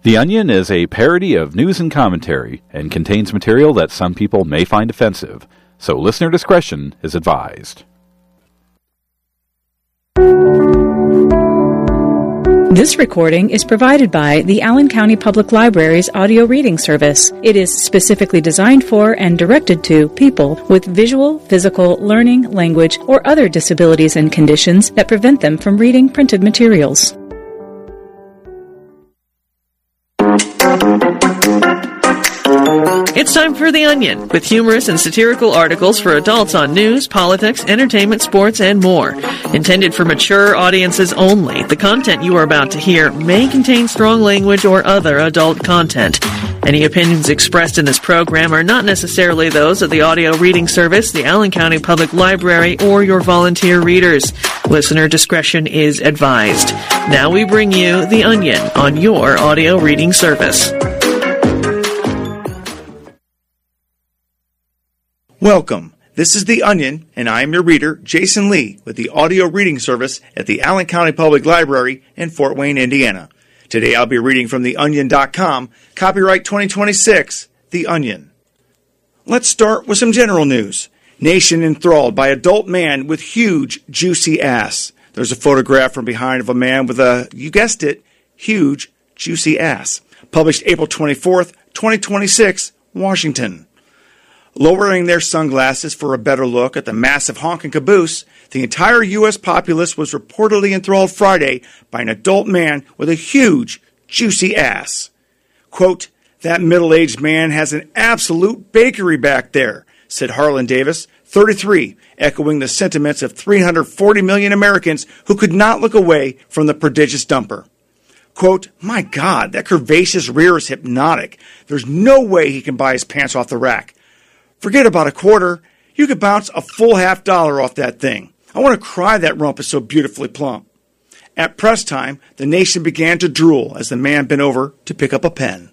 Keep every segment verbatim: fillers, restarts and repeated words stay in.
The Onion is a parody of news and commentary and contains material that some people may find offensive, so listener discretion is advised. This recording is provided by the Allen County Public Library's audio reading service. It is specifically designed for and directed to people with visual, physical, learning, language, or other disabilities and conditions that prevent them from reading printed materials. It's time for The Onion, with humorous and satirical articles for adults on news, politics, entertainment, sports, and more. Intended for mature audiences only, the content you are about to hear may contain strong language or other adult content. Any opinions expressed in this program are not necessarily those of the audio reading service, the Allen County Public Library, or your volunteer readers. Listener discretion is advised. Now we bring you The Onion on your audio reading service. Welcome. This is The Onion, and I am your reader, Jason Lee, with the audio reading service at the Allen County Public Library in Fort Wayne, Indiana. Today I'll be reading from the onion dot com, copyright twenty twenty-six, The Onion. Let's start with some general news. Nation enthralled by adult man with huge, juicy ass. There's a photograph from behind of a man with a, you guessed it, huge, juicy ass. Published April twenty-fourth, twenty twenty-six, Washington. Lowering their sunglasses for a better look at the massive honking caboose, the entire U S populace was reportedly enthralled Friday by an adult man with a huge, juicy ass. Quote, "That middle-aged man has an absolute bakery back there," said Harlan Davis, thirty-three, echoing the sentiments of three hundred forty million Americans who could not look away from the prodigious dumper. Quote, "My God, that curvaceous rear is hypnotic. There's no way he can buy his pants off the rack. Forget about a quarter. You could bounce a full half dollar off that thing. I want to cry, that rump is so beautifully plump." At press time, the nation began to drool as the man bent over to pick up a pen.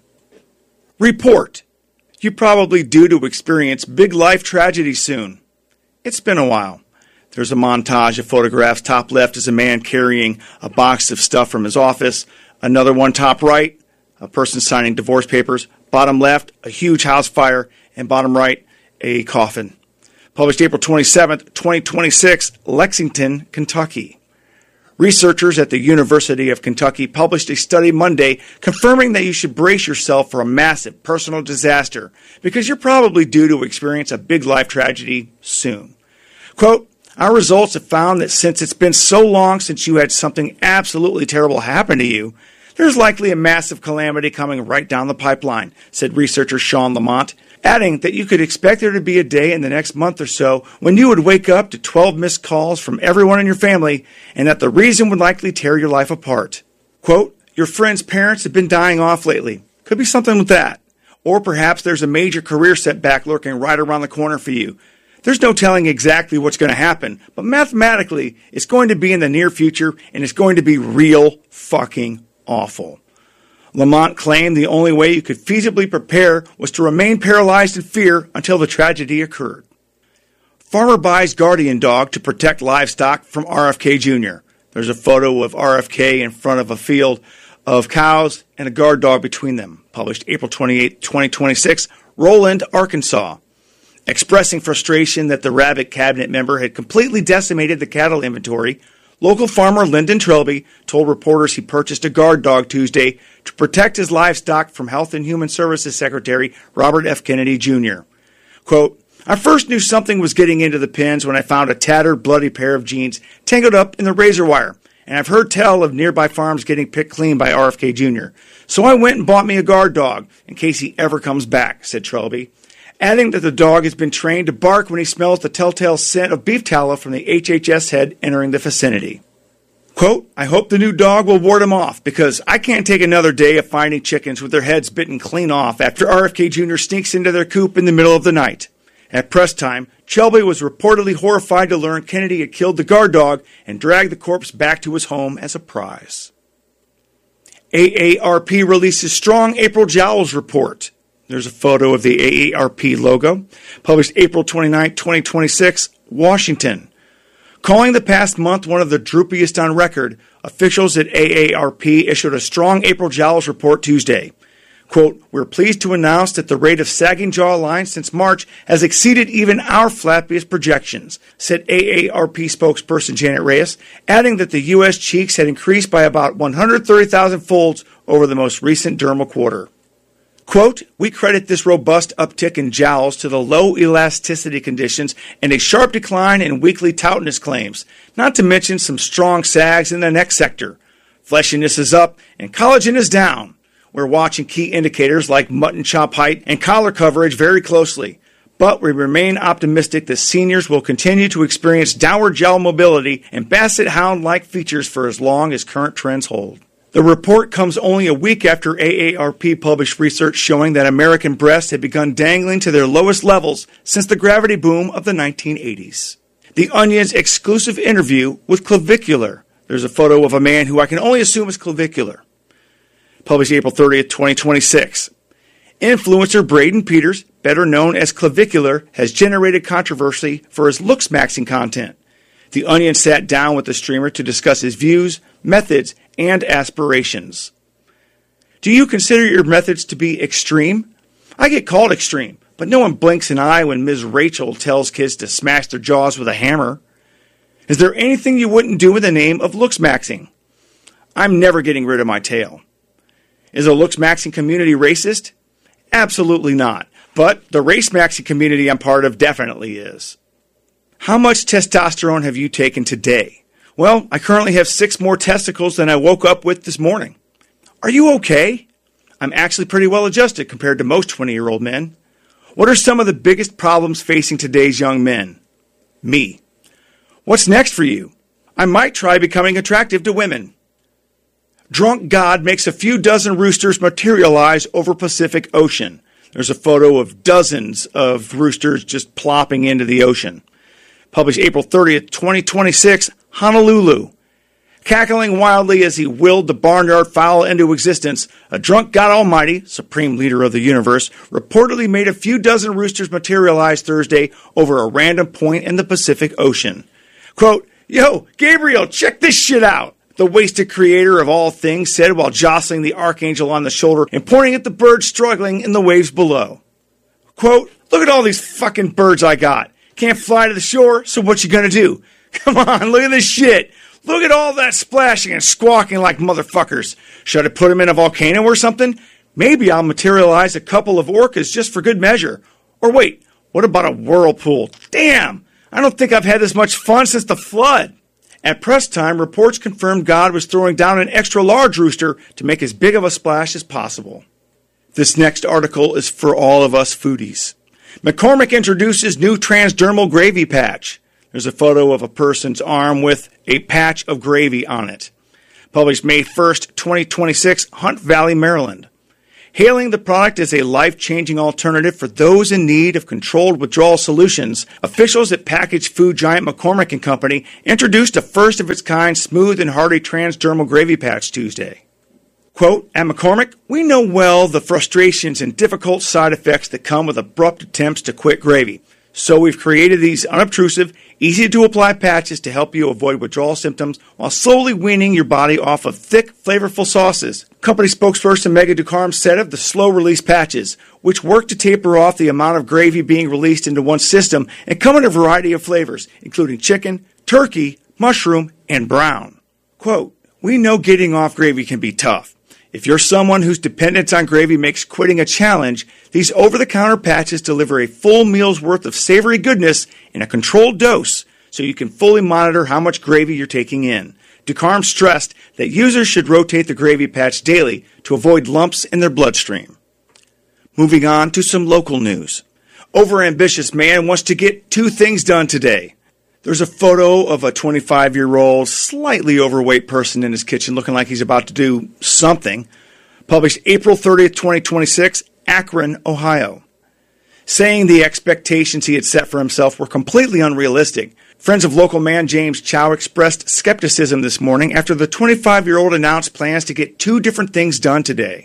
Report. You're probably due to experience big life tragedy soon. It's been a while. There's a montage of photographs. Top left is a man carrying a box of stuff from his office. Another one top right, a person signing divorce papers. Bottom left, a huge house fire. And bottom right, a coffin. Published April twenty-seventh, twenty twenty-six, Lexington, Kentucky. Researchers at the University of Kentucky published a study Monday confirming that you should brace yourself for a massive personal disaster because you're probably due to experience a big life tragedy soon. Quote, "Our results have found that since it's been so long since you had something absolutely terrible happen to you, there's likely a massive calamity coming right down the pipeline," said researcher Sean Lamont, adding that you could expect there to be a day in the next month or so when you would wake up to twelve missed calls from everyone in your family and that the reason would likely tear your life apart. Quote, "Your friend's parents have been dying off lately. Could be something with that. Or perhaps there's a major career setback lurking right around the corner for you. There's no telling exactly what's going to happen, but mathematically, it's going to be in the near future and it's going to be real fucking awful." Lamont claimed the only way you could feasibly prepare was to remain paralyzed in fear until the tragedy occurred. Farmer buys guardian dog to protect livestock from R F K Junior There's a photo of R F K in front of a field of cows and a guard dog between them. Published April twenty-eighth, twenty twenty-six, Roland, Arkansas. Expressing frustration that the rabbit cabinet member had completely decimated the cattle inventory, local farmer Lyndon Trilby told reporters he purchased a guard dog Tuesday to protect his livestock from Health and Human Services Secretary Robert F. Kennedy Junior Quote, "I first knew something was getting into the pens when I found a tattered, bloody pair of jeans tangled up in the razor wire, and I've heard tell of nearby farms getting picked clean by R F K Junior So I went and bought me a guard dog in case he ever comes back," said Trilby, adding that the dog has been trained to bark when he smells the telltale scent of beef tallow from the H H S head entering the vicinity. Quote, "I hope the new dog will ward him off because I can't take another day of finding chickens with their heads bitten clean off after R F K Junior sneaks into their coop in the middle of the night." At press time, Shelby was reportedly horrified to learn Kennedy had killed the guard dog and dragged the corpse back to his home as a prize. A A R P releases strong April Jowls report. There's a photo of the A A R P logo. Published April twenty-ninth, twenty twenty-six, Washington. Calling the past month one of the droopiest on record, officials at A A R P issued a strong April jowls report Tuesday. Quote, we're pleased to announce that the rate of sagging jawline since March has exceeded even our flappiest projections, said A A R P spokesperson Janet Reyes, adding that the U S cheeks had increased by about one hundred thirty thousand folds over the most recent dermal quarter. Quote, we credit this robust uptick in jowls to the low elasticity conditions and a sharp decline in weekly toughness claims, not to mention some strong sags in the neck sector. Fleshiness is up and collagen is down. We're watching key indicators like mutton chop height and collar coverage very closely, but we remain optimistic that seniors will continue to experience downward jowl mobility and basset hound-like features for as long as current trends hold. The report comes only a week after A A R P published research showing that American breasts had begun dangling to their lowest levels since the gravity boom of the nineteen eighties. The Onion's exclusive interview with Clavicular. There's a photo of a man who I can only assume is clavicular. Published April thirtieth, twenty twenty-six. Influencer Braden Peters, better known as Clavicular, has generated controversy for his looks-maxing content. The Onion sat down with the streamer to discuss his views, methods, and aspirations. Do you consider your methods to be extreme? I get called extreme, but no one blinks an eye when Miz Rachel tells kids to smash their jaws with a hammer. Is there anything you wouldn't do in the name of looks-maxing? I'm never getting rid of my tail. Is the looks-maxing community racist? Absolutely not. But the race-maxing community I'm part of definitely is. How much testosterone have you taken today? Well, I currently have six more testicles than I woke up with this morning. Are you okay? I'm actually pretty well adjusted compared to most twenty-year-old men. What are some of the biggest problems facing today's young men? Me. What's next for you? I might try becoming attractive to women. Drunk God makes a few dozen roosters materialize over Pacific Ocean. There's a photo of dozens of roosters just plopping into the ocean. Published April thirtieth, twenty twenty-six, Honolulu. Cackling wildly as he willed the barnyard fowl into existence, a drunk God Almighty, supreme leader of the universe, reportedly made a few dozen roosters materialize Thursday over a random point in the Pacific Ocean. Quote, yo, Gabriel, check this shit out, the wasted creator of all things said while jostling the archangel on the shoulder and pointing at the birds struggling in the waves below. Quote, look at all these fucking birds I got. Can't fly to the shore, so what you gonna do? Come on, look at this shit. Look at all that splashing and squawking like motherfuckers. Should I put them in a volcano or something? Maybe I'll materialize a couple of orcas just for good measure. Or wait, what about a whirlpool? Damn, I don't think I've had this much fun since the flood. At press time, reports confirmed God was throwing down an extra large rooster to make as big of a splash as possible. This next article is for all of us foodies. McCormick introduces new transdermal gravy patch. There's a photo of a person's arm with a patch of gravy on it. Published May first, twenty twenty-six, Hunt Valley, Maryland. Hailing the product as a life-changing alternative for those in need of controlled withdrawal solutions, officials at packaged food giant McCormick and Company introduced a first-of-its-kind smooth and hearty transdermal gravy patch Tuesday. Quote, at McCormick, we know well the frustrations and difficult side effects that come with abrupt attempts to quit gravy. So we've created these unobtrusive, easy-to-apply patches to help you avoid withdrawal symptoms while slowly weaning your body off of thick, flavorful sauces. Company spokesperson Megan Ducarme said of the slow-release patches, which work to taper off the amount of gravy being released into one system and come in a variety of flavors, including chicken, turkey, mushroom, and brown. Quote, we know getting off gravy can be tough. If you're someone whose dependence on gravy makes quitting a challenge, these over-the-counter patches deliver a full meal's worth of savory goodness in a controlled dose so you can fully monitor how much gravy you're taking in. Ducarme stressed that users should rotate the gravy patch daily to avoid lumps in their bloodstream. Moving on to some local news. Overambitious man wants to get two things done today. There's a photo of a twenty-five-year-old, slightly overweight person in his kitchen looking like he's about to do something. Published April thirtieth, twenty twenty-six, Akron, Ohio. Saying the expectations he had set for himself were completely unrealistic, friends of local man James Chow expressed skepticism this morning after the twenty-five-year-old announced plans to get two different things done today.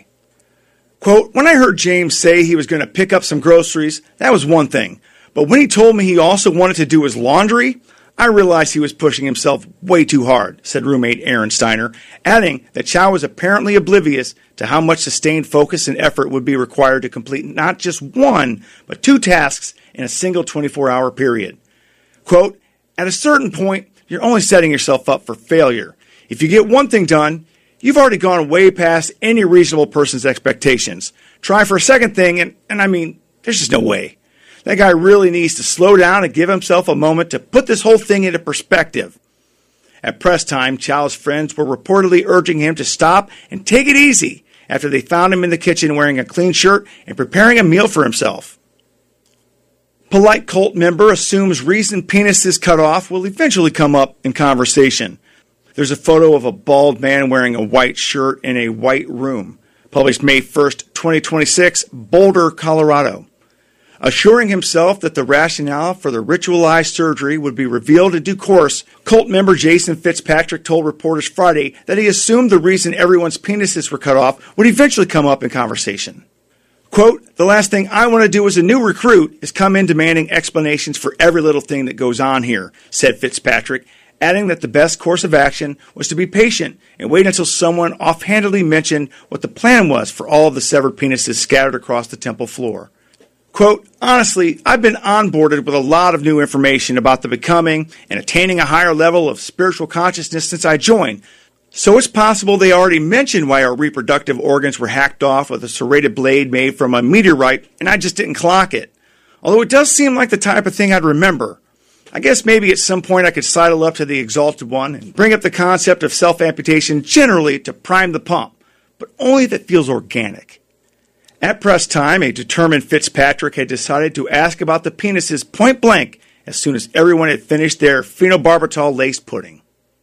Quote, when I heard James say he was going to pick up some groceries, that was one thing. But when he told me he also wanted to do his laundry, I realized he was pushing himself way too hard, said roommate Aaron Steiner, adding that Chow was apparently oblivious to how much sustained focus and effort would be required to complete not just one, but two tasks in a single twenty-four hour period. Quote, at a certain point, you're only setting yourself up for failure. If you get one thing done, you've already gone way past any reasonable person's expectations. Try for a second thing, and, and I mean, there's just no way. That guy really needs to slow down and give himself a moment to put this whole thing into perspective. At press time, Chow's friends were reportedly urging him to stop and take it easy after they found him in the kitchen wearing a clean shirt and preparing a meal for himself. Polite cult member assumes reason penis is cut off will eventually come up in conversation. There's a photo of a bald man wearing a white shirt in a white room. Published May first, twenty twenty-six, Boulder, Colorado. Assuring himself that the rationale for the ritualized surgery would be revealed in due course, cult member Jason Fitzpatrick told reporters Friday that he assumed the reason everyone's penises were cut off would eventually come up in conversation. Quote, the last thing I want to do as a new recruit is come in demanding explanations for every little thing that goes on here, said Fitzpatrick, adding that the best course of action was to be patient and wait until someone offhandedly mentioned what the plan was for all of the severed penises scattered across the temple floor. Quote, honestly, I've been onboarded with a lot of new information about the becoming and attaining a higher level of spiritual consciousness since I joined. So it's possible they already mentioned why our reproductive organs were hacked off with a serrated blade made from a meteorite, and I just didn't clock it. Although it does seem like the type of thing I'd remember. I guess maybe at some point I could sidle up to the Exalted One and bring up the concept of self-amputation generally to prime the pump, but only if it feels organic. At press time, a determined Fitzpatrick had decided to ask about the penises point blank as soon as everyone had finished their phenobarbital-laced pudding.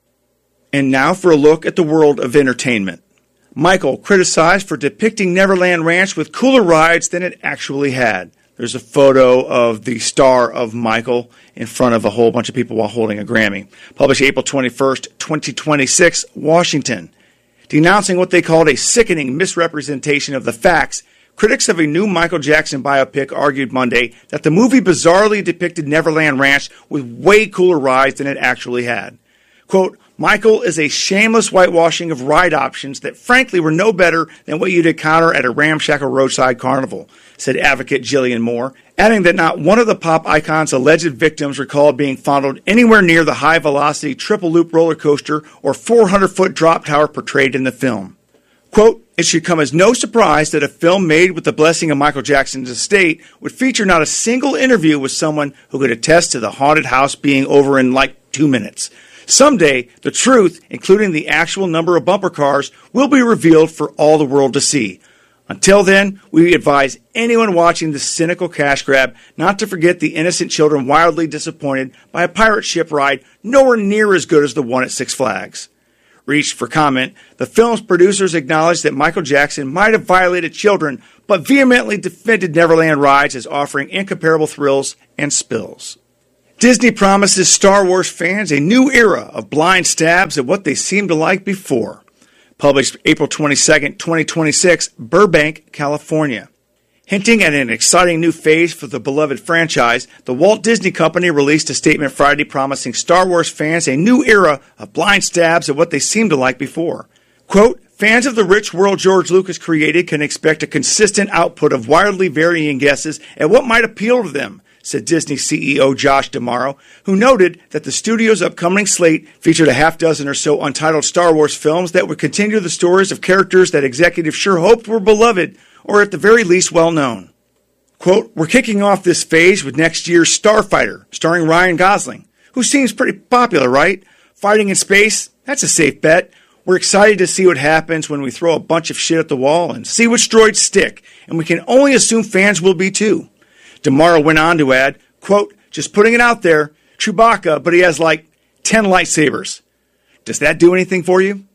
And now for a look at the world of entertainment. Michael criticized for depicting Neverland Ranch with cooler rides than it actually had. There's a photo of the star of Michael in front of a whole bunch of people while holding a Grammy. Published April twenty-first, twenty twenty-six, Washington. Denouncing what they called a sickening misrepresentation of the facts, critics of a new Michael Jackson biopic argued Monday that the movie bizarrely depicted Neverland Ranch with way cooler rides than it actually had. Quote, Michael is a shameless whitewashing of ride options that frankly were no better than what you'd encounter at a ramshackle roadside carnival, said advocate Jillian Moore, adding that not one of the pop icon's alleged victims recalled being fondled anywhere near the high-velocity triple-loop roller coaster or four hundred foot drop tower portrayed in the film. Quote, it should come as no surprise that a film made with the blessing of Michael Jackson's estate would feature not a single interview with someone who could attest to the haunted house being over in like two minutes. Someday, the truth, including the actual number of bumper cars, will be revealed for all the world to see. Until then, we advise anyone watching this cynical cash grab not to forget the innocent children wildly disappointed by a pirate ship ride nowhere near as good as the one at Six Flags. Reached for comment, the film's producers acknowledged that Michael Jackson might have violated children, but vehemently defended Neverland rides as offering incomparable thrills and spills. Disney promises Star Wars fans a new era of blind stabs at what they seemed to like before. Published April twenty-second, twenty twenty-six, Burbank, California. Hinting at an exciting new phase for the beloved franchise, the Walt Disney Company released a statement Friday promising Star Wars fans a new era of blind stabs at what they seemed to like before. Quote, fans of the rich world George Lucas created can expect a consistent output of wildly varying guesses at what might appeal to them, said Disney C E O Josh D'Amaro, who noted that the studio's upcoming slate featured a half dozen or so untitled Star Wars films that would continue the stories of characters that executives sure hoped were beloved, or at the very least well-known. Quote, we're kicking off this phase with next year's Starfighter, starring Ryan Gosling, who seems pretty popular, right? Fighting in space, that's a safe bet. We're excited to see what happens when we throw a bunch of shit at the wall and see which droids stick, and we can only assume fans will be too. D'Amaro went on to add, quote, just putting it out there, Chewbacca, but he has like ten lightsabers. Does that do anything for you?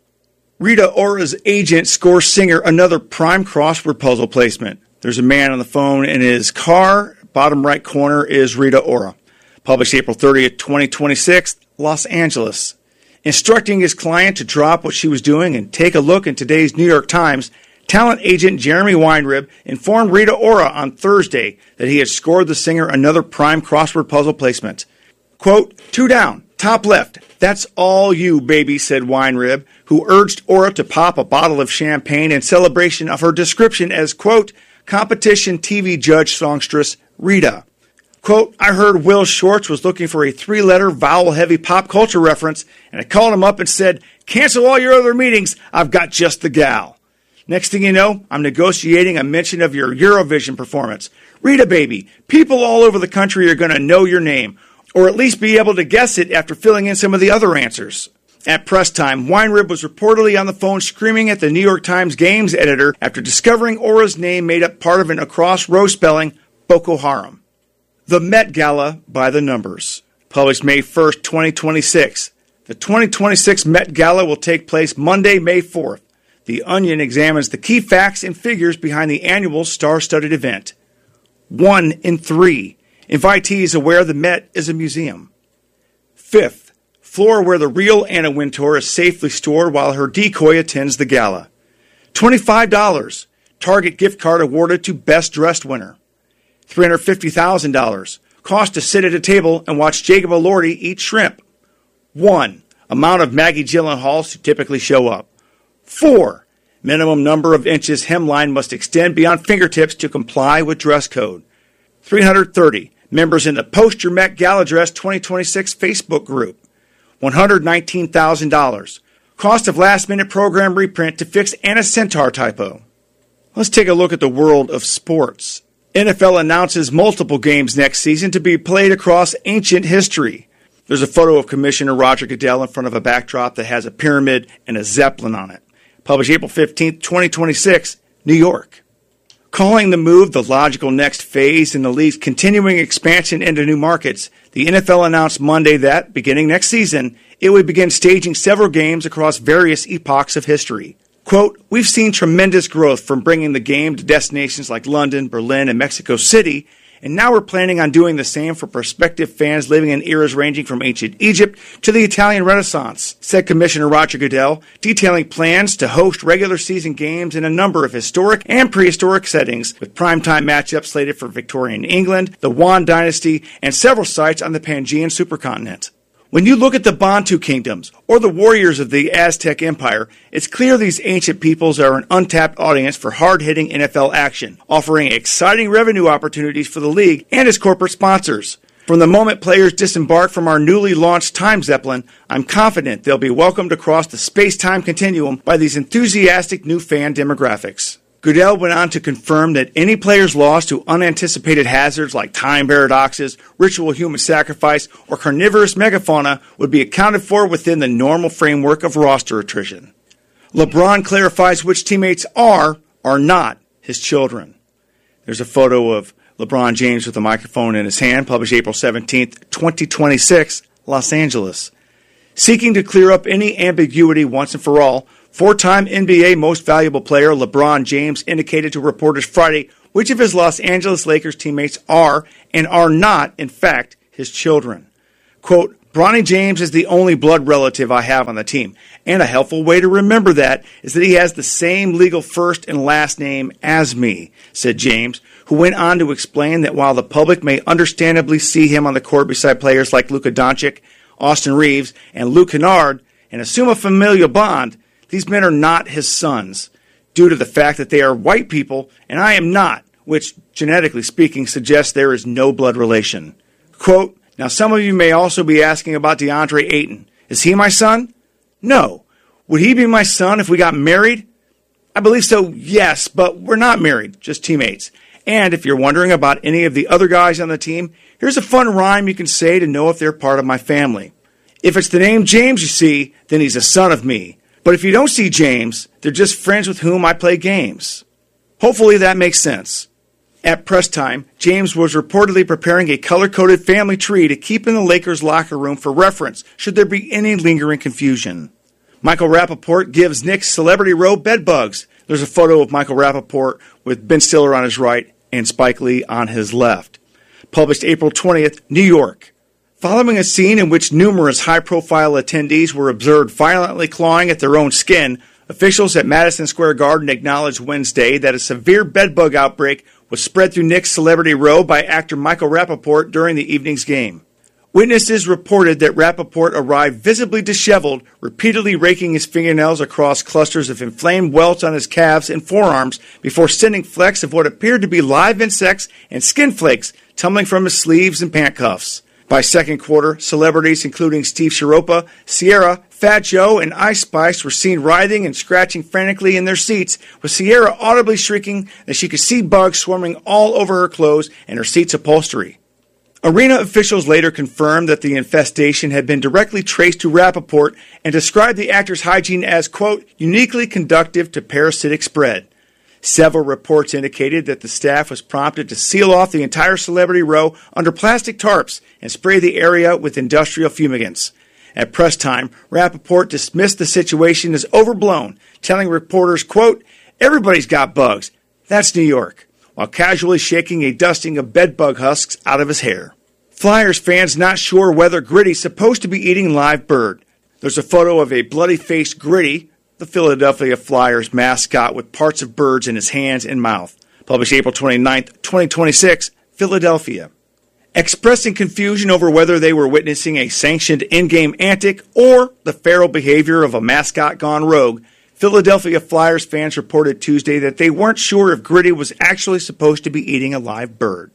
Rita Ora's agent scores singer another prime crossword puzzle placement. There's a man on the phone in his car. Bottom right corner is Rita Ora. Published April thirtieth, twenty twenty-six, Los Angeles. Instructing his client to drop what she was doing and take a look in today's New York Times, talent agent Jeremy Weinrib informed Rita Ora on Thursday that he had scored the singer another prime crossword puzzle placement. Quote, two down, top left. That's all you, baby, said Weinrib, who urged Ora to pop a bottle of champagne in celebration of her description as, quote, competition T V judge songstress Rita. Quote, I heard Will Shorts was looking for a three-letter, vowel-heavy pop culture reference, and I called him up and said, cancel all your other meetings, I've got just the gal. Next thing you know, I'm negotiating a mention of your Eurovision performance. Rita, baby, people all over the country are going to know your name, or at least be able to guess it after filling in some of the other answers. At press time, Weinrib was reportedly on the phone screaming at the New York Times Games editor after discovering Ora's name made up part of an across-row spelling, Boko Haram. The Met Gala by the numbers. Published May first, twenty twenty-six. The twenty twenty-six Met Gala will take place Monday, May fourth. The Onion examines the key facts and figures behind the annual star-studded event. One in three. Invitees aware the Met is a museum. Fifth, floor where the real Anna Wintour is safely stored while her decoy attends the gala. twenty-five dollars. Target gift card awarded to best dressed winner. three hundred fifty thousand dollars. Cost to sit at a table and watch Jacob Elordi eat shrimp. One, amount of Maggie Gyllenhaals who typically show up. Four, minimum number of inches hemline must extend beyond fingertips to comply with dress code. three hundred thirty, members in the Post Your Met Gala Dress twenty twenty-six Facebook group. one hundred nineteen thousand dollars. Cost of last-minute program reprint to fix Anna Centaur typo. Let's take a look at the world of sports. N F L announces multiple games next season to be played across ancient history. There's a photo of Commissioner Roger Goodell in front of a backdrop that has a pyramid and a zeppelin on it. Published April fifteenth, twenty twenty-six, New York. Calling the move the logical next phase in the league's continuing expansion into new markets, the N F L announced Monday that, beginning next season, it would begin staging several games across various epochs of history. Quote, we've seen tremendous growth from bringing the game to destinations like London, Berlin, and Mexico City, and now we're planning on doing the same for prospective fans living in eras ranging from ancient Egypt to the Italian Renaissance, said Commissioner Roger Goodell, detailing plans to host regular season games in a number of historic and prehistoric settings, with primetime matchups slated for Victorian England, the Yuan dynasty, and several sites on the Pangean supercontinent. When you look at the Bantu kingdoms, or the warriors of the Aztec Empire, it's clear these ancient peoples are an untapped audience for hard-hitting N F L action, offering exciting revenue opportunities for the league and its corporate sponsors. From the moment players disembark from our newly launched Time Zeppelin, I'm confident they'll be welcomed across the space-time continuum by these enthusiastic new fan demographics. Goodell went on to confirm that any players lost to unanticipated hazards like time paradoxes, ritual human sacrifice, or carnivorous megafauna would be accounted for within the normal framework of roster attrition. LeBron clarifies which teammates are, or not, his children. There's a photo of LeBron James with a microphone in his hand, published April seventeenth, twenty twenty-six, Los Angeles. Seeking to clear up any ambiguity once and for all, four-time N B A Most Valuable Player LeBron James indicated to reporters Friday which of his Los Angeles Lakers teammates are and are not, in fact, his children. Quote, Bronny James is the only blood relative I have on the team, and a helpful way to remember that is that he has the same legal first and last name as me, said James, who went on to explain that while the public may understandably see him on the court beside players like Luka Doncic, Austin Reeves, and Luke Kennard, and assume a familial bond, these men are not his sons, due to the fact that they are white people, and I am not, which, genetically speaking, suggests there is no blood relation. Quote, now some of you may also be asking about DeAndre Ayton. Is he my son? No. Would he be my son if we got married? I believe so, yes, but we're not married, just teammates. And if you're wondering about any of the other guys on the team, here's a fun rhyme you can say to know if they're part of my family. If it's the name James you see, then he's a son of me. But if you don't see James, they're just friends with whom I play games. Hopefully that makes sense. At press time, James was reportedly preparing a color-coded family tree to keep in the Lakers' locker room for reference should there be any lingering confusion. Michael Rappaport gives Knicks Celebrity Row bedbugs. There's a photo of Michael Rappaport with Ben Stiller on his right and Spike Lee on his left. Published April twentieth, New York. Following a scene in which numerous high-profile attendees were observed violently clawing at their own skin, officials at Madison Square Garden acknowledged Wednesday that a severe bedbug outbreak was spread through Knicks Celebrity Row by actor Michael Rappaport during the evening's game. Witnesses reported that Rappaport arrived visibly disheveled, repeatedly raking his fingernails across clusters of inflamed welts on his calves and forearms before sending flecks of what appeared to be live insects and skin flakes tumbling from his sleeves and pant cuffs. By second quarter, celebrities including Steve Shiropa, Sierra, Fat Joe, and Ice Spice were seen writhing and scratching frantically in their seats, with Sierra audibly shrieking that she could see bugs swarming all over her clothes and her seat's upholstery. Arena officials later confirmed that the infestation had been directly traced to Rappaport and described the actor's hygiene as, quote, uniquely conducive to parasitic spread. Several reports indicated that the staff was prompted to seal off the entire celebrity row under plastic tarps and spray the area with industrial fumigants. At press time, Rappaport dismissed the situation as overblown, telling reporters, quote, everybody's got bugs. That's New York, while casually shaking a dusting of bedbug husks out of his hair. Flyers fans not sure whether Gritty's supposed to be eating live bird. There's a photo of a bloody-faced Gritty, the Philadelphia Flyers mascot, with parts of birds in his hands and mouth. Published April twenty-ninth, twenty twenty-six, Philadelphia. Expressing confusion over whether they were witnessing a sanctioned in-game antic or the feral behavior of a mascot gone rogue, Philadelphia Flyers fans reported Tuesday that they weren't sure if Gritty was actually supposed to be eating a live bird.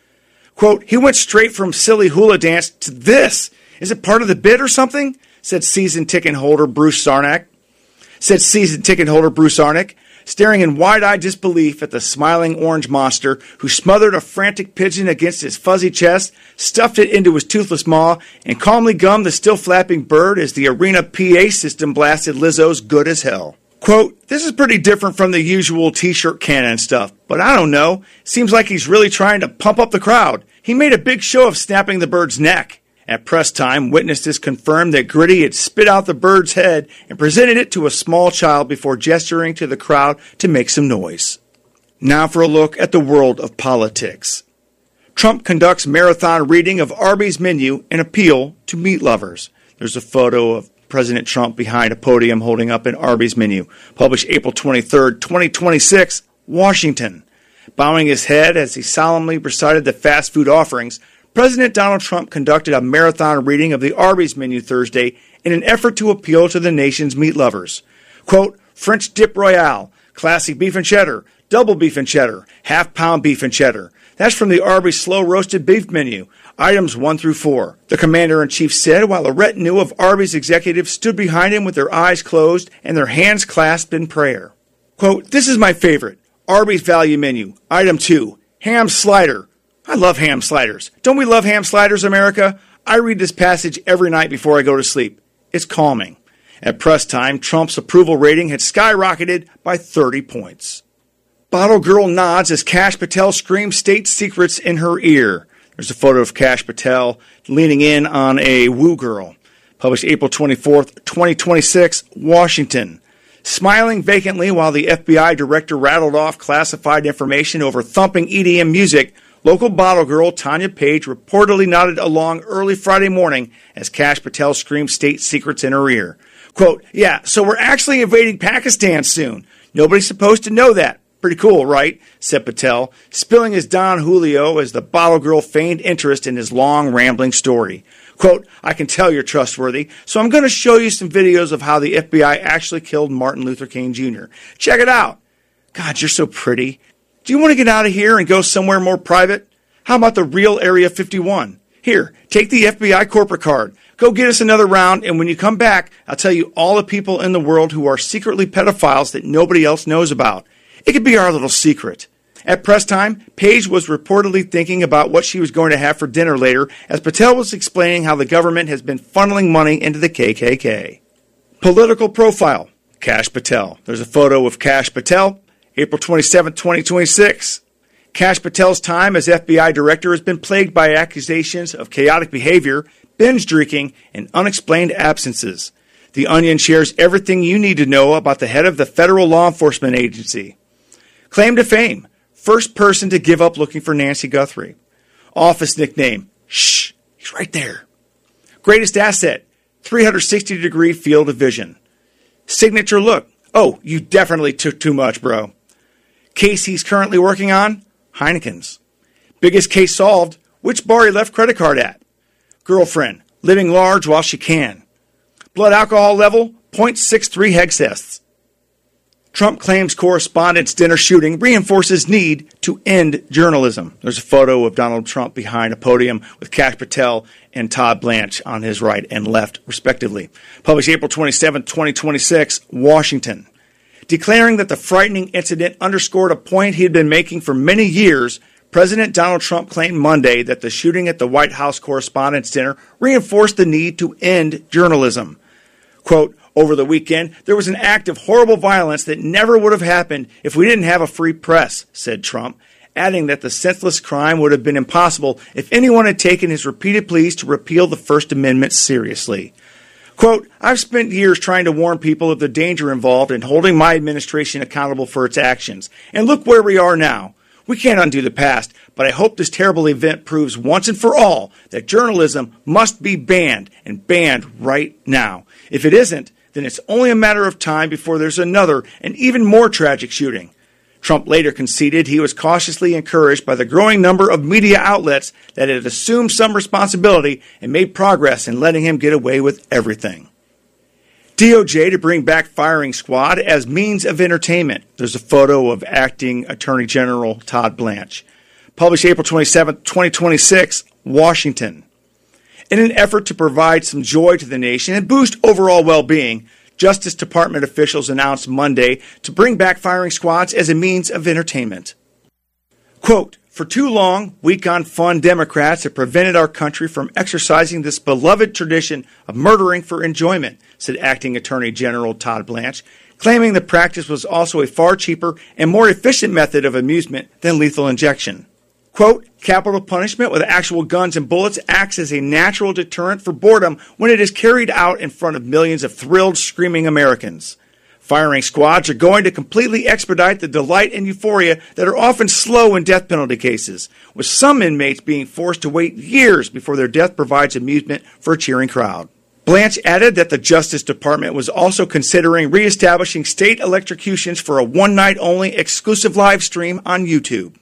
Quote, he went straight from silly hula dance to this. Is it part of the bit or something? Said season ticket holder Bruce Sarnak. Said season ticket holder Bruce Arnick, staring in wide-eyed disbelief at the smiling orange monster who smothered a frantic pigeon against his fuzzy chest, stuffed it into his toothless maw, and calmly gummed the still flapping bird as the arena P A system blasted Lizzo's Good as Hell. Quote, this is pretty different from the usual t-shirt cannon stuff, but I don't know. Seems like he's really trying to pump up the crowd. He made a big show of snapping the bird's neck. At press time, witnesses confirmed that Gritty had spit out the bird's head and presented it to a small child before gesturing to the crowd to make some noise. Now for a look at the world of politics. Trump conducts marathon reading of Arby's menu in appeal to meat lovers. There's a photo of President Trump behind a podium holding up an Arby's menu. Published April twenty-third, twenty twenty-six, Washington. Bowing his head as he solemnly recited the fast food offerings, President Donald Trump conducted a marathon reading of the Arby's menu Thursday in an effort to appeal to the nation's meat lovers. Quote, French dip royale, classic beef and cheddar, double beef and cheddar, half-pound beef and cheddar. That's from the Arby's slow-roasted beef menu, items one through four. The commander-in-chief said while a retinue of Arby's executives stood behind him with their eyes closed and their hands clasped in prayer. Quote, this is my favorite, Arby's value menu, item two, ham slider. I love ham sliders. Don't we love ham sliders, America? I read this passage every night before I go to sleep. It's calming. At press time, Trump's approval rating had skyrocketed by thirty points. Bottle girl nods as Kash Patel screams state secrets in her ear. There's a photo of Kash Patel leaning in on a woo girl. Published April twenty-fourth, twenty twenty-six, Washington. Smiling vacantly while the F B I director rattled off classified information over thumping E D M music, local bottle girl Tanya Page reportedly nodded along early Friday morning as Kash Patel screamed state secrets in her ear. Quote, yeah, so we're actually invading Pakistan soon. Nobody's supposed to know that. Pretty cool, right? Said Patel, spilling his Don Julio as the bottle girl feigned interest in his long, rambling story. Quote, I can tell you're trustworthy, so I'm going to show you some videos of how the F B I actually killed Martin Luther King Junior Check it out. God, you're so pretty. Do you want to get out of here and go somewhere more private? How about the real Area fifty-one? Here, take the F B I corporate card. Go get us another round, and when you come back, I'll tell you all the people in the world who are secretly pedophiles that nobody else knows about. It could be our little secret. At press time, Page was reportedly thinking about what she was going to have for dinner later as Patel was explaining how the government has been funneling money into the K K K. Political profile, Kash Patel. There's a photo of Kash Patel, April twenty-seventh, twenty twenty-six. Kash Patel's time as F B I director has been plagued by accusations of chaotic behavior, binge drinking, and unexplained absences. The Onion shares everything you need to know about the head of the federal law enforcement agency. Claim to fame, first person to give up looking for Nancy Guthrie. Office nickname, shh, he's right there. Greatest asset, three hundred sixty degree field of vision. Signature look, oh, you definitely took too much, bro. Case he's currently working on, Heineken's. Biggest case solved, which bar he left credit card at. Girlfriend, living large while she can. Blood alcohol level, zero point six three hexests. Trump claims correspondence dinner shooting reinforces need to end journalism. There's a photo of Donald Trump behind a podium with Kash Patel and Todd Blanche on his right and left, respectively. Published April twenty-seventh, twenty twenty-six, Washington. Declaring that the frightening incident underscored a point he had been making for many years, President Donald Trump claimed Monday that the shooting at the White House Correspondents' Dinner reinforced the need to end journalism. Quote, over the weekend, there was an act of horrible violence that never would have happened if we didn't have a free press, said Trump, adding that the senseless crime would have been impossible if anyone had taken his repeated pleas to repeal the First Amendment seriously. Quote, I've spent years trying to warn people of the danger involved in holding my administration accountable for its actions. And look where we are now. We can't undo the past, but I hope this terrible event proves once and for all that journalism must be banned, and banned right now. If it isn't, then it's only a matter of time before there's another and even more tragic shooting. Trump later conceded he was cautiously encouraged by the growing number of media outlets that had assumed some responsibility and made progress in letting him get away with everything. D O J to bring back firing squad as means of entertainment. There's a photo of Acting Attorney General Todd Blanche. Published April twenty-seventh, twenty twenty-six, Washington. In an effort to provide some joy to the nation and boost overall well-being, Justice Department officials announced Monday to bring back firing squads as a means of entertainment. Quote, for too long, weak-on-fun Democrats have prevented our country from exercising this beloved tradition of murdering for enjoyment, said Acting Attorney General Todd Blanche, claiming the practice was also a far cheaper and more efficient method of amusement than lethal injection. Quote, capital punishment with actual guns and bullets acts as a natural deterrent for boredom when it is carried out in front of millions of thrilled, screaming Americans. Firing squads are going to completely expedite the delight and euphoria that are often slow in death penalty cases, with some inmates being forced to wait years before their death provides amusement for a cheering crowd. Blanche added that the Justice Department was also considering reestablishing state electrocutions for a one-night-only exclusive live stream on YouTube.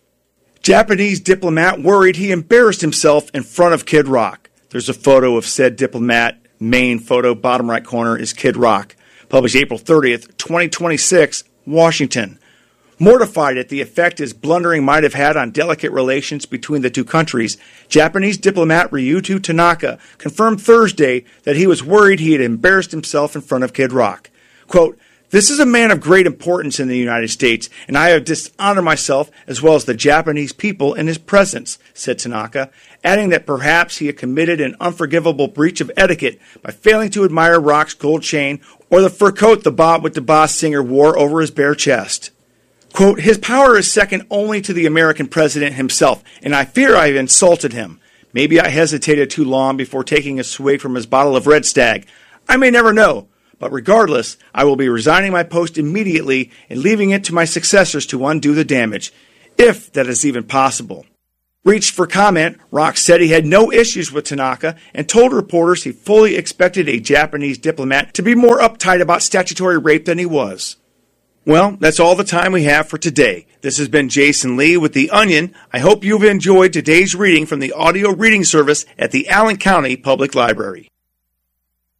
Japanese diplomat worried he embarrassed himself in front of Kid Rock. There's a photo of said diplomat. Main photo, bottom right corner, is Kid Rock. Published April thirtieth, twenty twenty-six, Washington. Mortified at the effect his blundering might have had on delicate relations between the two countries, Japanese diplomat Ryuto Tanaka confirmed Thursday that he was worried he had embarrassed himself in front of Kid Rock. Quote, this is a man of great importance in the United States, and I have dishonored myself as well as the Japanese people in his presence, said Tanaka, adding that perhaps he had committed an unforgivable breach of etiquette by failing to admire Rock's gold chain or the fur coat the Bob with the Boss singer wore over his bare chest. Quote, his power is second only to the American president himself, and I fear I have insulted him. Maybe I hesitated too long before taking a swig from his bottle of Red Stag. I may never know. But regardless, I will be resigning my post immediately and leaving it to my successors to undo the damage, if that is even possible. Reached for comment, Rock said he had no issues with Tanaka and told reporters he fully expected a Japanese diplomat to be more uptight about statutory rape than he was. Well, that's all the time we have for today. This has been Jason Lee with The Onion. I hope you've enjoyed today's reading from the audio reading service at the Allen County Public Library.